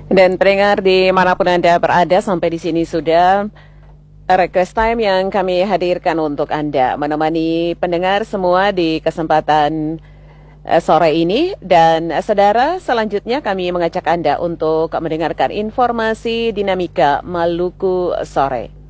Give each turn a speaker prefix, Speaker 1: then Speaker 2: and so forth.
Speaker 1: Dan pendengar dimanapun Anda berada, sampai di sini sudah request time yang kami hadirkan untuk Anda, menemani pendengar semua di kesempatan sore ini. Dan saudara, selanjutnya kami mengajak Anda untuk mendengarkan informasi dinamika Maluku sore.